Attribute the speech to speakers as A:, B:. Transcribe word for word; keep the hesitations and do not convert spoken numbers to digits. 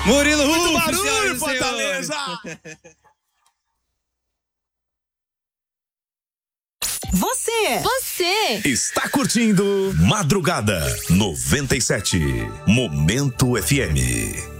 A: Murilo
B: Muito
A: Ruf,
B: barulho,
A: senhoras e
B: Fortaleza!
A: senhores.
C: Você, você
D: está curtindo Madrugada noventa e sete, Momento F M.